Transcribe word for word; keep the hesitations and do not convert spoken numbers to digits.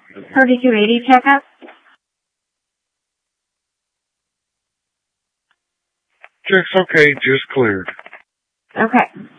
thirty-two eighty checkup? Check's okay, just cleared. Okay.